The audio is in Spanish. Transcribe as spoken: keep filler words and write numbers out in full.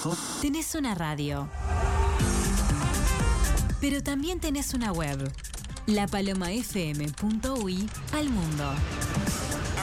Tenés una radio. Pero también tenés una web. la paloma f m punto u y al mundo.